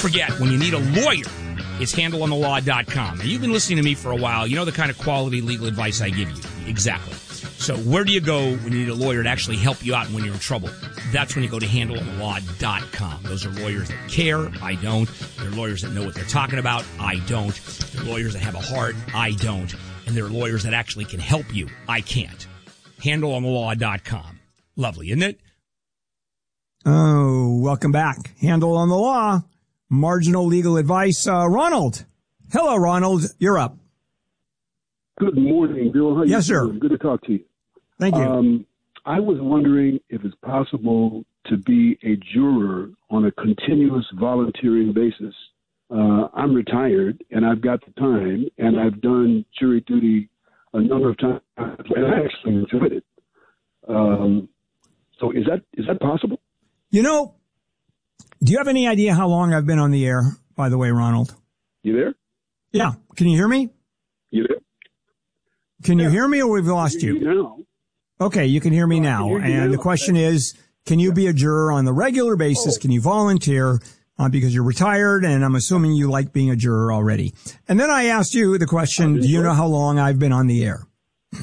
forget, when you need a lawyer, it's handleonthelaw.com. Now, you've been listening to me for a while. You know the kind of quality legal advice I give you. Exactly. So where do you go when you need a lawyer to actually help you out when you're in trouble? That's when you go to handleonthelaw.com. Those are lawyers that care. I don't. They're lawyers that know what they're talking about. I don't. They're lawyers that have a heart. I don't. And they're lawyers that actually can help you. I can't. handleonthelaw.com. Lovely, isn't it? Oh, welcome back. Handle on the Law. Marginal legal advice. Ronald. Hello, Ronald. You're up. Good morning, Bill. How you Yes, sir. doing? Good to talk to you. Thank you. I was wondering if it's possible to be a juror on a continuous volunteering basis. I'm retired, and I've got the time, and I've done jury duty a number of times, and I actually enjoyed it. So is that possible? You know, do you have any idea how long I've been on the air, by the way, Ronald? You there? Yeah. Can you hear me? You there? Can you hear me, or we've lost you? Now. Okay, you can hear me now. And the question is, can you be a juror on the regular basis? Can you volunteer? Because you're retired, and I'm assuming you like being a juror already. And then I asked you the question, do you know how long I've been on the air?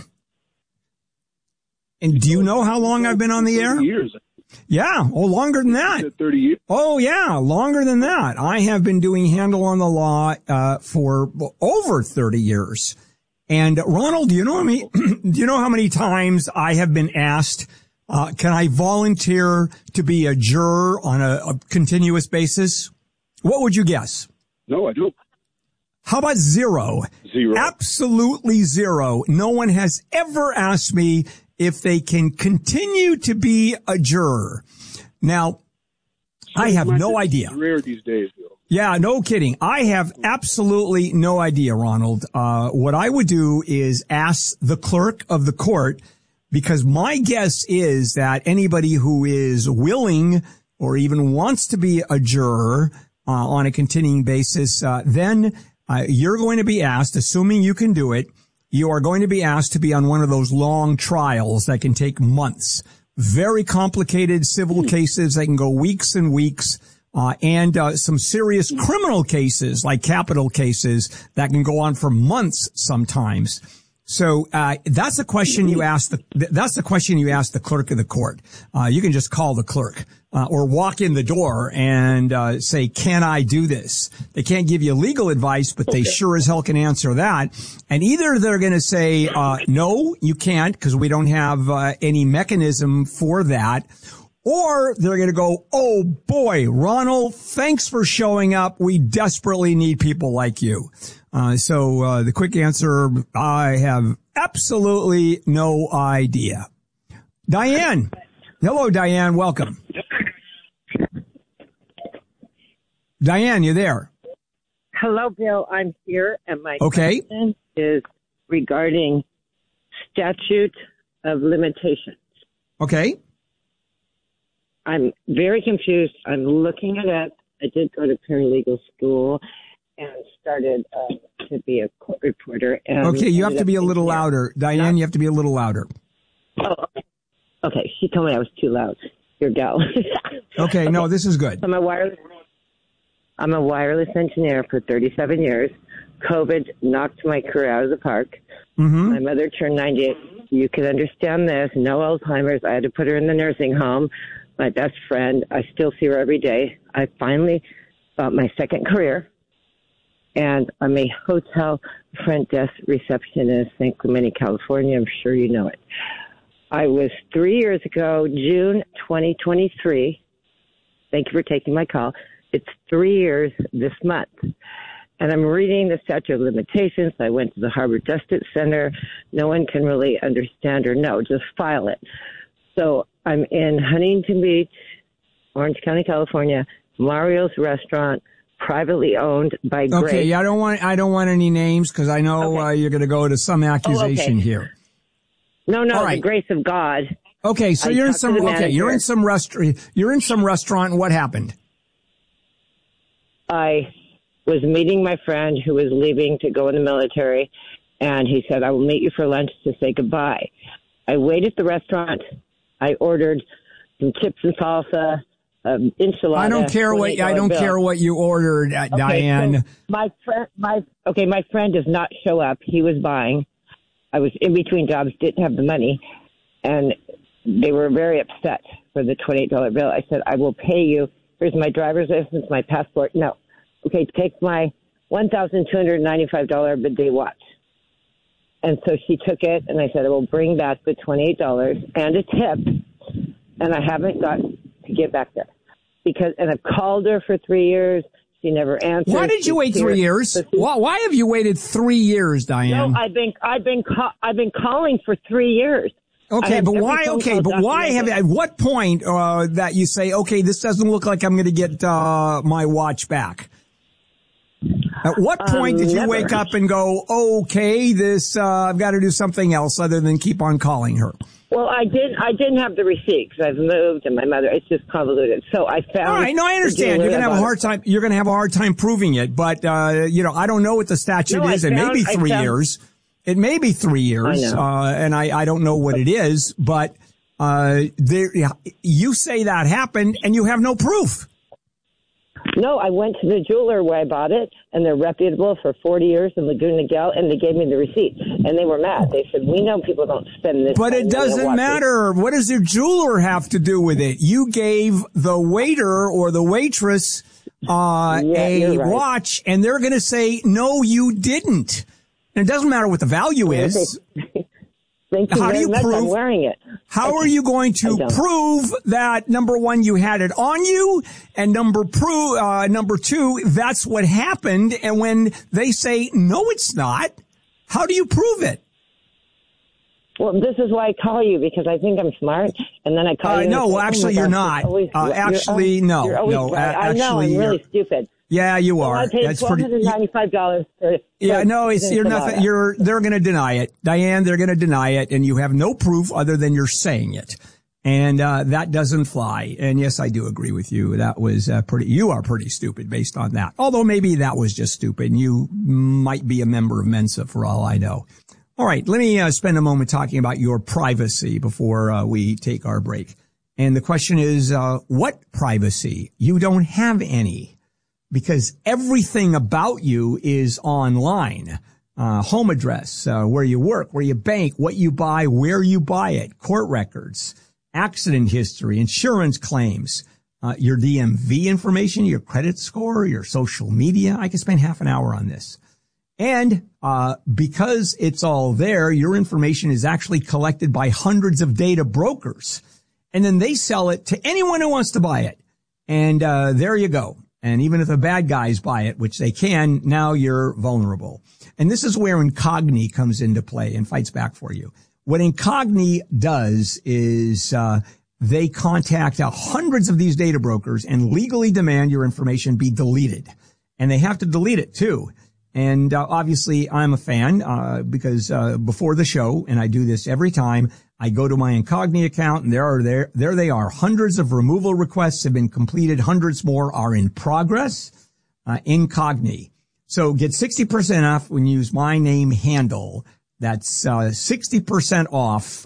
And do you know how long I've been on the air? 30 years. Yeah. Oh, longer than that. 30 years. Oh, yeah. Longer than that. I have been doing Handle on the Law, for over 30 years. And Ronald, do you know how many times I have been asked, can I volunteer to be a juror on a continuous basis? What would you guess? No, I don't. How about zero? Zero. Absolutely zero. No one has ever asked me if they can continue to be a juror. Now, I have no idea. It's rare these days, Bill. Yeah, no kidding. I have absolutely no idea, Ronald. What I would do is ask the clerk of the court, because my guess is that anybody who is willing or even wants to be a juror on a continuing basis, then you're going to be asked, assuming you can do it, you are going to be asked to be on one of those long trials that can take months. Very complicated civil cases that can go weeks and weeks, and some serious criminal cases like capital cases that can go on for months sometimes. So that's the question you ask the clerk of the court. You can just call the clerk or walk in the door and say, "Can I do this?" They can't give you legal advice, but they sure as hell can answer that. And either they're going to say, "No, you can't, because we don't have any mechanism for that," or they're going to go, "Oh boy, Ronald, thanks for showing up. We desperately need people like you." So the quick answer, I have absolutely no idea. Diane. Hello, Diane. Welcome. Diane, you there? Hello, Bill. I'm here, and my question is regarding statute of limitations. Okay. I'm very confused. I'm looking it up. I did go to paralegal school and started to be a court reporter. And okay, you have to be a little louder. Diane, you have to be a little louder. Oh, okay. She told me I was too loud. Here go. Okay, no, this is good. I'm a wireless engineer for 37 years. COVID knocked my career out of the park. Mm-hmm. My mother turned 98. You can understand this. No Alzheimer's. I had to put her in the nursing home. My best friend, I still see her every day. I finally got my second career, and I'm a hotel front desk receptionist in San Clemente, California. I'm sure you know it. I was 3 years ago, June 2023. Thank you for taking my call. It's 3 years this month. And I'm reading the statute of limitations. I went to the Harbor Justice Center. No one can really understand or know. Just file it. So I'm in Huntington Beach, Orange County, California, Mario's Restaurant, privately owned by Grace. Okay, yeah, I don't want any names, because I know you're going to go to some accusation here. No, right. The grace of God. Okay, so you're in some restaurant. What happened? I was meeting my friend who was leaving to go in the military, and he said, "I will meet you for lunch to say goodbye." I waited at the restaurant. I ordered some chips and salsa, enchilada. I don't care what you ordered, Diane. So my friend does not show up. He was buying. I was in between jobs, didn't have the money, and they were very upset for the $28 bill. I said, I will pay you. Here's my driver's license, my passport. No. Okay, take my $1,295 bidet watch. And so she took it, and I said, I will bring back the $28 and a tip, and I haven't got to get back there. And I've called her for 3 years. She never answered. Why did you wait 3 years? Why have you waited 3 years, Diane? No, I've been calling for 3 years. Okay, but why? Okay, but why have? At what point that you say, okay, this doesn't look like I'm going to get my watch back? At what point did you wake up and go, okay, this I've got to do something else other than keep on calling her? Well, I didn't have the receipt because I've moved and my mother. It's just convoluted. So I found. All right, no, I understand. You're going to have a hard time. You're going to have a hard time proving it, but I don't know what the statute is. It may be 3 years. It may be 3 years, and I don't know what it is. But you say that happened, and you have no proof. No, I went to the jeweler where I bought it, and they're reputable for 40 years in Laguna Niguel, and they gave me the receipt. And they were mad. They said, we know people don't spend this. But it doesn't matter. What does your jeweler have to do with it? You gave the waiter or the waitress a watch, and they're going to say, no, you didn't. And it doesn't matter what the value is. How do you prove? I'm wearing it. How are you going to prove that, number one, you had it on you, and number two, that's what happened? And when they say, no, it's not, how do you prove it? Well, this is why I call you, because I think I'm smart, and then I call you. No, well, actually, you're not. No. I know, I'm really stupid. Yeah, you are. I paid $1,295 for. Yeah, no, you're nothing. They're going to deny it, Diane. They're going to deny it, and you have no proof other than you're saying it, and that doesn't fly. And yes, I do agree with you. That was You are pretty stupid based on that. Although maybe that was just stupid, and you might be a member of Mensa for all I know. All right, let me spend a moment talking about your privacy before we take our break. And the question is, what privacy? You don't have any. Because everything about you is online. Home address, where you work, where you bank, what you buy, where you buy it, court records, accident history, insurance claims, your DMV information, your credit score, your social media. I could spend half an hour on this. And because it's all there, your information is actually collected by hundreds of data brokers. And then they sell it to anyone who wants to buy it. And there you go. And even if the bad guys buy it, which they can, now you're vulnerable. And this is where Incogni comes into play and fights back for you. What Incogni does is they contact hundreds of these data brokers and legally demand your information be deleted. And they have to delete it, too. And obviously, I'm a fan because before the show, and I do this every time, I go to my Incogni account, and there they are. Hundreds of removal requests have been completed. Hundreds more are in progress. Incogni. So get 60% off when you use my name handle. That's 60% off.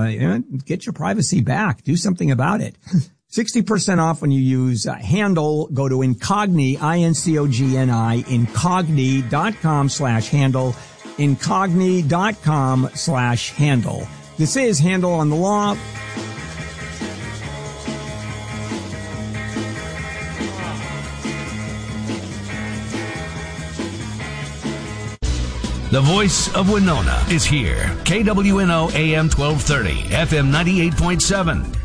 Get your privacy back. Do something about it. 60% off when you use handle. Go to Incogni, INCOGNI, incogni.com/handle, incogni.com/handle. This is Handle on the Law. The voice of Winona is here. KWNO AM 1230, FM 98.7.